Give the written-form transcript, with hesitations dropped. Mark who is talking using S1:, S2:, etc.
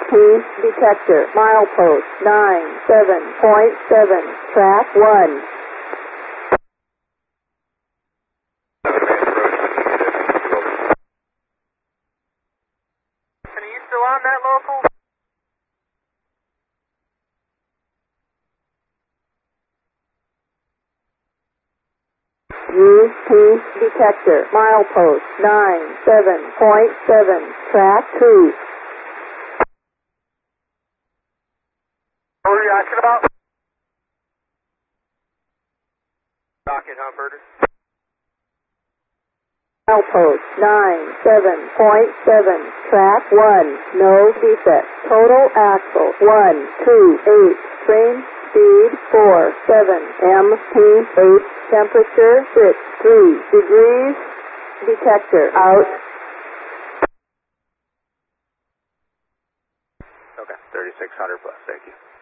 S1: detector, milepost 97.7, track 1.
S2: Are you still on that local?
S1: UP detector, milepost 97.7, track 2.
S2: What were you asking about? Rocket Humber.
S1: Milepost 97.7, track 1, no defect. Total axle 128, train speed 47, MP8, temperature 63 degrees, detector out.
S2: Okay, 3600 plus, thank you.